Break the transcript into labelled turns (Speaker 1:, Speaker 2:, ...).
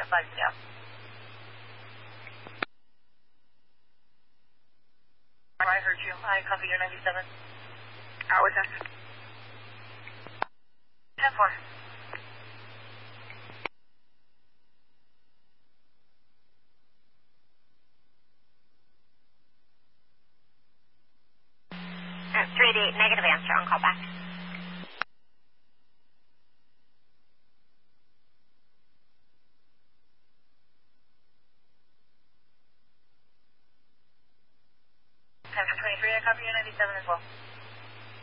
Speaker 1: 5 Seattle. I heard you. I copy your 97.
Speaker 2: What's that?
Speaker 1: 10-4.
Speaker 3: Negative answer on callback.
Speaker 1: Time for 23, I copy your 97 as well.